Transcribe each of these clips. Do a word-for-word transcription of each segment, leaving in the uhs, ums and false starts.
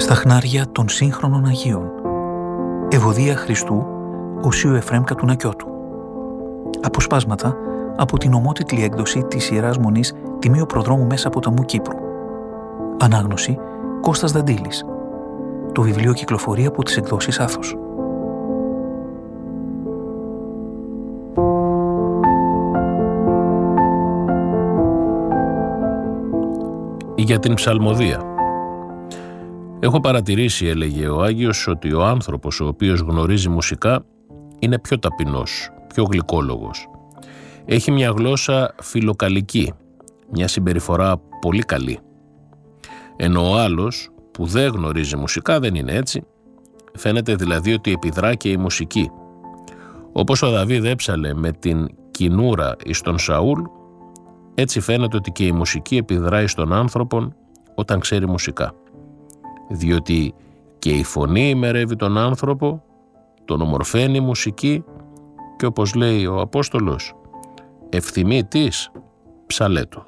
στα χνάρια των σύγχρονων Αγίων. Ευωδία Χριστού, Οσίου Εφραίμ Κατουνακιώτου. Αποσπάσματα από την ομότιτλη έκδοση της Ιεράς Μονής Τιμίου Προδρόμου Μέσα Ποταμού Κύπρου. Ανάγνωση Κώστας Δαντήλης. Το βιβλίο κυκλοφορεί από τις εκδόσεις Άθος. Για την ψαλμοδία. Έχω παρατηρήσει, έλεγε ο Άγιος, ότι ο άνθρωπος ο οποίος γνωρίζει μουσικά είναι πιο ταπεινός, πιο γλυκόλογος. Έχει μια γλώσσα φιλοκαλική, μια συμπεριφορά πολύ καλή. Ενώ ο άλλος που δεν γνωρίζει μουσικά δεν είναι έτσι. Φαίνεται δηλαδή ότι επιδρά και η μουσική. Όπως ο Δαβίδ έψαλε με την κοινούρα εις τον Σαούλ, έτσι φαίνεται ότι και η μουσική επιδράει στον άνθρωπον όταν ξέρει μουσικά. Διότι και η φωνή ημερεύει τον άνθρωπο, τον ομορφαίνει η μουσική και όπως λέει ο Απόστολος, ευθυμί της ψαλέτο.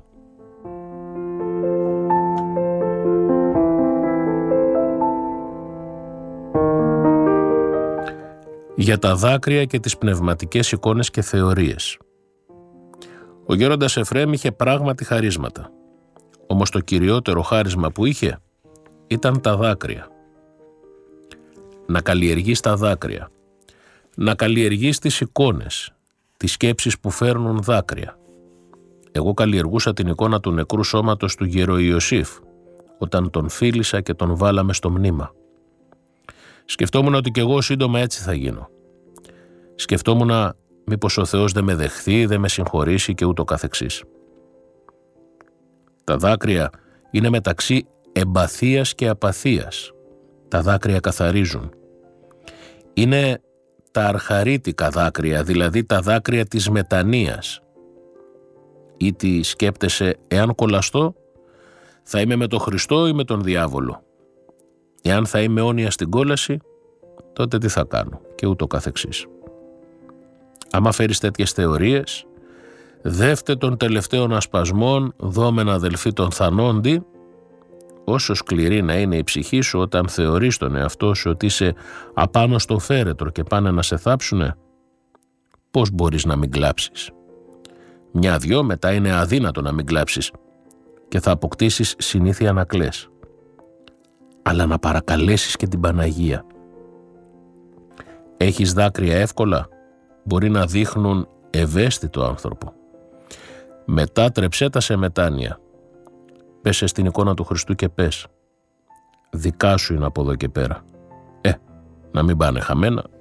Για τα δάκρυα και τις πνευματικές εικόνες και θεωρίες. Ο γέροντας Εφραίμ είχε πράγματι χαρίσματα. Όμως το κυριότερο χάρισμα που είχε ήταν τα δάκρυα. Να καλλιεργείς τα δάκρυα. Να καλλιεργείς τις εικόνες, τις σκέψεις που φέρνουν δάκρυα. Εγώ καλλιεργούσα την εικόνα του νεκρού σώματος του Γεροϊωσήφ, όταν τον φίλησα και τον βάλαμε στο μνήμα. Σκεφτόμουν ότι κι εγώ σύντομα έτσι θα γίνω. Σκεφτόμουν μήπως ο Θεός δεν με δεχθεί, δεν με συγχωρήσει και ούτω καθεξής. Τα δάκρυα είναι μεταξύ εμπαθίας και απαθίας. Τα δάκρυα καθαρίζουν. Είναι τα αρχαρίτικα δάκρυα, δηλαδή τα δάκρυα της μετανοίας. Ή τι σκέπτεσαι, εάν κολλαστώ, θα είμαι με τον Χριστό ή με τον διάβολο. Εάν θα είμαι αιώνια στην κόλαση, τότε τι θα κάνω και ούτω καθεξής. Άμα φέρεις τέτοιες θεωρίες, δεύτε των τελευταίων ασπασμών, δόμεν αδελφοί των θανόντι, όσο σκληρή να είναι η ψυχή σου όταν θεωρείς τον εαυτό σου ότι είσαι απάνω στο φέρετρο και πάνε να σε θάψουνε, πώς μπορείς να μην κλάψεις? Μια-δυο μετά είναι αδύνατο να μην κλάψεις και θα αποκτήσεις συνήθεια να κλαις. Αλλά να παρακαλέσεις και την Παναγία. Έχεις δάκρυα εύκολα, μπορεί να δείχνουν ευαίσθητο άνθρωπο. Μετάτρεψέ τα σε μετάνοια. Πέσε στην εικόνα του Χριστού και πες, δικά σου είναι από εδώ και πέρα. Ε, να μην πάνε χαμένα.